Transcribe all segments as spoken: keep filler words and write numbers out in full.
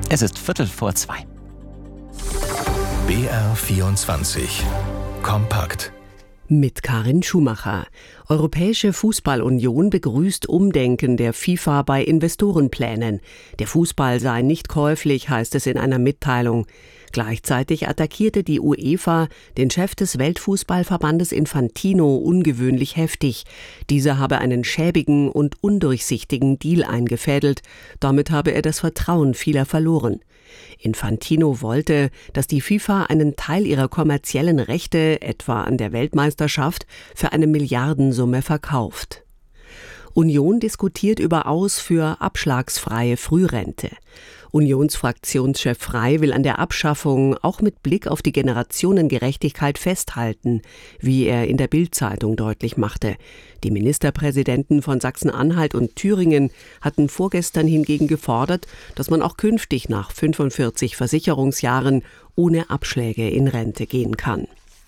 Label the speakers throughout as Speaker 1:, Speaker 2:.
Speaker 1: Es ist Viertel vor zwei.
Speaker 2: B R vierundzwanzig Kompakt.
Speaker 3: Mit Karin Schumacher. Europäische Fußballunion begrüßt Umdenken der FIFA bei Investorenplänen. Der Fußball sei nicht käuflich, heißt es in einer Mitteilung. Gleichzeitig attackierte die UEFA den Chef des Weltfußballverbandes Infantino ungewöhnlich heftig. Dieser habe einen schäbigen und undurchsichtigen Deal eingefädelt. Damit habe er das Vertrauen vieler verloren. Infantino wollte, dass die FIFA einen Teil ihrer kommerziellen Rechte, etwa an der Weltmeisterschaft, für eine Milliardensumme verkauft. Union diskutiert über Aus für abschlagsfreie Frührente. Unionsfraktionschef Frey will an der Abschaffung auch mit Blick auf die Generationengerechtigkeit festhalten, wie er in der Bild-Zeitung deutlich machte. Die Ministerpräsidenten von Sachsen-Anhalt und Thüringen hatten vorgestern hingegen gefordert, dass man auch künftig nach fünfundvierzig Versicherungsjahren ohne Abschläge in Rente gehen kann.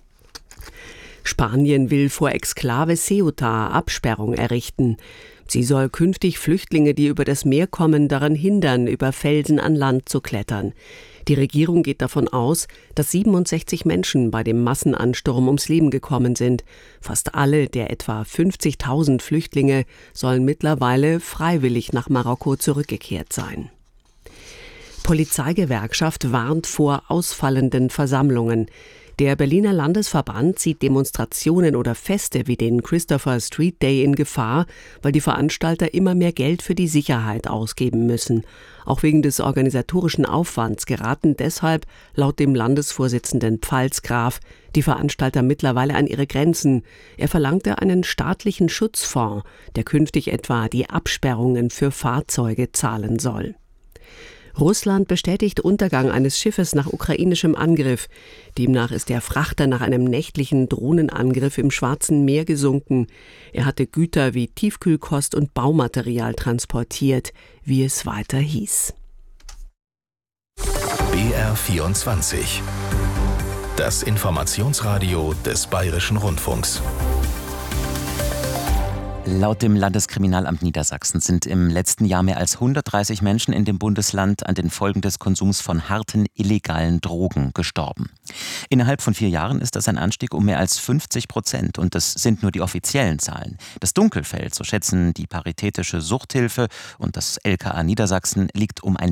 Speaker 3: Spanien will vor Exklave Ceuta Absperrung errichten. Sie soll künftig Flüchtlinge, die über das Meer kommen, daran hindern, über Felsen an Land zu klettern. Die Regierung geht davon aus, dass siebenundsechzig Menschen bei dem Massenansturm ums Leben gekommen sind. Fast alle der etwa fünfzigtausend Flüchtlinge sollen mittlerweile freiwillig nach Marokko zurückgekehrt sein. Polizeigewerkschaft warnt vor ausfallenden Versammlungen. Der Berliner Landesverband sieht Demonstrationen oder Feste wie den Christopher Street Day in Gefahr, weil die Veranstalter immer mehr Geld für die Sicherheit ausgeben müssen. Auch wegen des organisatorischen Aufwands geraten deshalb, laut dem Landesvorsitzenden Pfalzgraf, die Veranstalter mittlerweile an ihre Grenzen. Er verlangte einen staatlichen Schutzfonds, der künftig etwa die Absperrungen für Fahrzeuge zahlen soll. Russland bestätigt Untergang eines Schiffes nach ukrainischem Angriff. Demnach ist der Frachter nach einem nächtlichen Drohnenangriff im Schwarzen Meer gesunken. Er hatte Güter wie Tiefkühlkost und Baumaterial transportiert, wie es weiter hieß.
Speaker 2: B R vierundzwanzig. Das Informationsradio des Bayerischen Rundfunks.
Speaker 1: Laut dem Landeskriminalamt Niedersachsen sind im letzten Jahr mehr als hundertdreißig Menschen in dem Bundesland an den Folgen des Konsums von harten, illegalen Drogen gestorben. Innerhalb von vier Jahren ist das ein Anstieg um mehr als fünfzig Prozent und das sind nur die offiziellen Zahlen. Das Dunkelfeld, so schätzen die Paritätische Suchthilfe und das L K A Niedersachsen, liegt um ein